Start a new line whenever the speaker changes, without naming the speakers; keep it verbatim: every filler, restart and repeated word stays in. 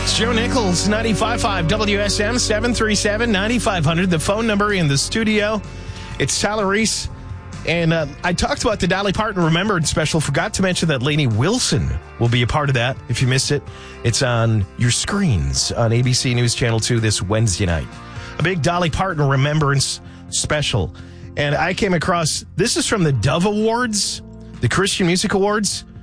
It's Joe Nichols, ninety-five point five W S M, seven three seven, nine five zero zero. The phone number in the studio. It's Tyler Reese. And uh, I talked about the Dolly Parton Remembered special. Forgot to mention that Lainey Wilson will be a part of that. If you missed it, it's on your screens on A B C News Channel two this Wednesday night. A big Dolly Parton Remembrance special. And I came across, this is from the Dove Awards, the Christian Music Awards.